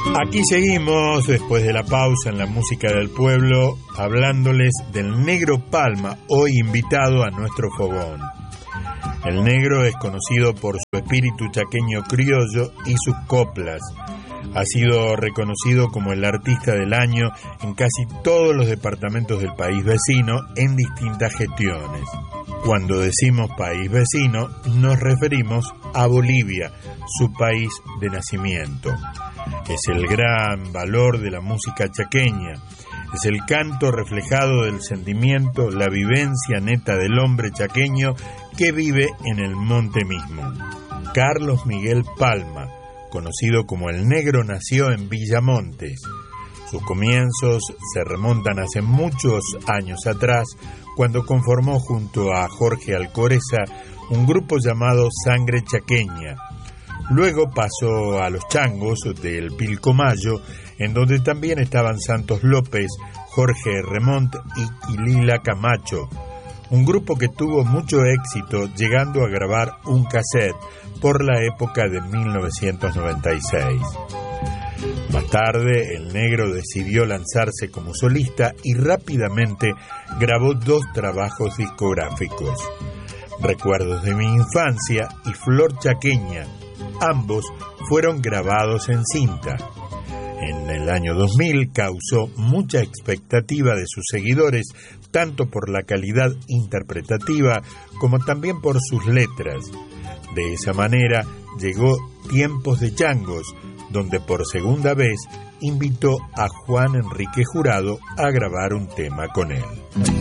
Aquí seguimos, después de la pausa en la música del pueblo, hablándoles del Negro Palma, hoy invitado a nuestro fogón. El Negro es conocido por su espíritu chaqueño criollo y sus coplas. Ha sido reconocido como el artista del año en casi todos los departamentos del país vecino en distintas gestiones. Cuando decimos país vecino, nos referimos a Bolivia, su país de nacimiento. Es el gran valor de la música chaqueña. Es el canto reflejado del sentimiento, la vivencia neta del hombre chaqueño que vive en el monte mismo. Carlos Miguel Palma, conocido como el Negro, nació en Villamontes. Sus comienzos se remontan hace muchos años atrás, cuando conformó junto a Jorge Alcoreza un grupo llamado Sangre Chaqueña. Luego pasó a los Changos del Pilcomayo, en donde también estaban Santos López, Jorge Remont y Quilila Camacho, un grupo que tuvo mucho éxito, llegando a grabar un cassette por la época de 1996. Más tarde, el Negro decidió lanzarse como solista y rápidamente grabó 2 trabajos discográficos: Recuerdos de mi infancia y Flor Chaqueña. Ambos fueron grabados en cinta. En el año 2000 causó mucha expectativa de sus seguidores, tanto por la calidad interpretativa como también por sus letras. De esa manera llegó Tiempos de Changos, donde por segunda vez invitó a Juan Enrique Jurado a grabar un tema con él.